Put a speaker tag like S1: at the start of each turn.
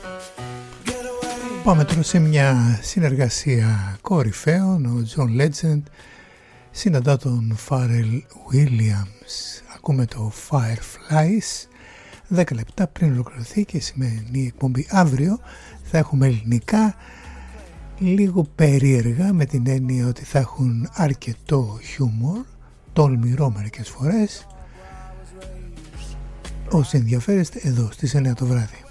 S1: Πάμε τώρα σε μια συνεργασία κορυφαίων. Ο John Legend συναντά τον Pharrell Williams. Ακούμε το Fireflies 10 λεπτά πριν ολοκληρωθεί και η σημερινή εκπομπή. Αύριο θα έχουμε ελληνικά, λίγο περίεργα, με την έννοια ότι θα έχουν αρκετό χιούμορ, τολμηρό μερικές φορές. Όσοι ενδιαφέρεστε, εδώ στις 9 το βράδυ.